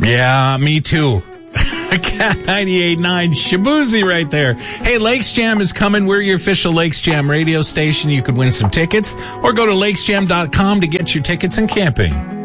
Yeah, me too. Cat 98.9 Shabuzi right there. Hey, Lakes Jam is coming. We're your official Lakes Jam radio station. You could win some tickets or go to lakesjam.com to get your tickets and camping.